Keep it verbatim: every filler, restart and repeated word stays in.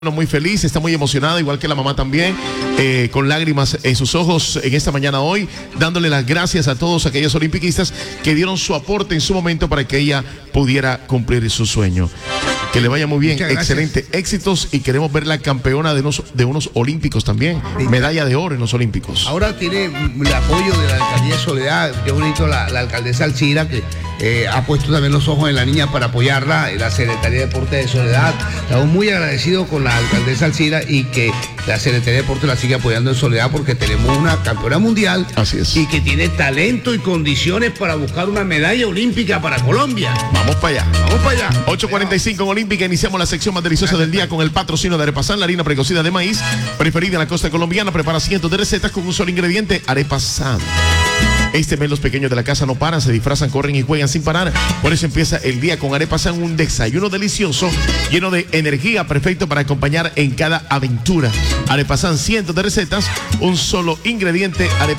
Muy feliz, está muy emocionada, igual que la mamá también, eh, con lágrimas en sus ojos en esta mañana hoy, dándole las gracias a todos aquellos olimpiquistas que dieron su aporte en su momento para que ella pudiera cumplir su sueño. Que le vaya muy bien, excelente, éxitos, y queremos verla campeona de unos, de unos olímpicos también, sí. Medalla de oro en los olímpicos. Ahora tiene el apoyo de la alcaldía de Soledad, qué bonito la, la alcaldesa Alcira, que eh, ha puesto también los ojos en la niña para apoyarla, la Secretaría de Deportes de Soledad. Estamos muy agradecidos con la alcaldesa Alcira y que la Secretaría de Deportes la sigue apoyando en Soledad, porque tenemos una campeona mundial. Así es. Y que tiene talento y condiciones para buscar una medalla olímpica para Colombia. Vamos para allá. Vamos para allá. ocho cuarenta y cinco en Olímpica, iniciamos la sección más deliciosa del día con el patrocinio de Arepa San, la harina precocida de maíz, preferida en la costa colombiana. Prepara cientos de recetas con un solo ingrediente, Arepa San. Este mes los pequeños de la casa no paran, se disfrazan, corren y juegan sin parar. Por eso empieza el día con Arepa San, un desayuno delicioso, lleno de energía, perfecto para acompañar en cada aventura. Arepa San, cientos de recetas, un solo ingrediente, Arepa